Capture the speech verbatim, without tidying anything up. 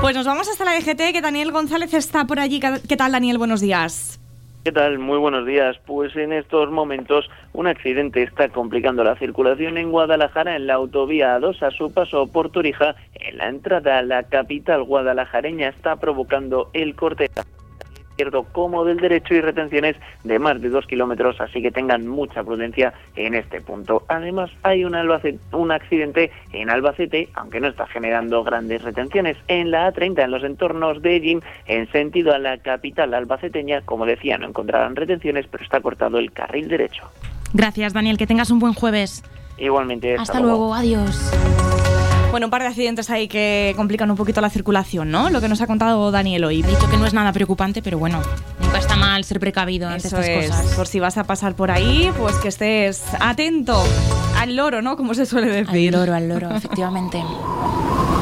Pues nos vamos hasta la D G T, que Daniel González está por allí. ¿Qué tal, Daniel? Buenos días. ¿Qué tal? Muy buenos días. Pues en estos momentos un accidente está complicando la circulación en Guadalajara en la autovía A dos a su paso por Torija. En la entrada a la capital guadalajareña está provocando el corte izquierdo como del derecho y retenciones de más de dos kilómetros, así que tengan mucha prudencia en este punto. Además, hay un, Albacete, un accidente en Albacete, aunque no está generando grandes retenciones, en la A treinta, en los entornos de Ellín, en sentido a la capital albaceteña. Como decía, no encontrarán retenciones, pero está cortado el carril derecho. Gracias, Daniel, que tengas un buen jueves. Igualmente. Hasta, hasta luego. luego, adiós. Bueno, un par de accidentes ahí que complican un poquito la circulación, ¿no? Lo que nos ha contado Daniel hoy. Ha dicho que no es nada preocupante, pero bueno, nunca está mal ser precavido ante Eso estas es, cosas. Por si vas a pasar por ahí, pues que estés atento al loro, ¿no? Como se suele decir. Al loro, al loro, efectivamente.